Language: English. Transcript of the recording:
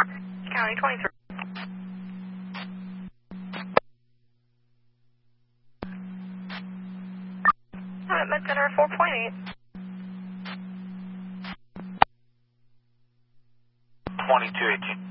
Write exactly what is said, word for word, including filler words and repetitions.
County twenty-three. Med Center four point eight. twenty-two eighteen.